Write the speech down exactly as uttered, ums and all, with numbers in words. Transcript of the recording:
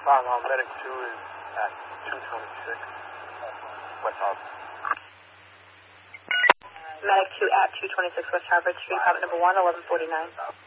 Um, um, medic two is at two twenty-six West Harvard. Medic two at two twenty-six West Harvard Street, apartment number one, eleven forty-nine.